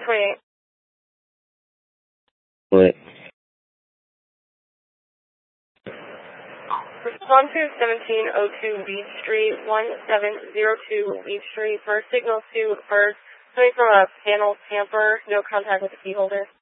28. What? Respond to 1702 Beach Street, 1702 Beach Street, for signal to birds coming from a panel tamper, no contact with the key holder.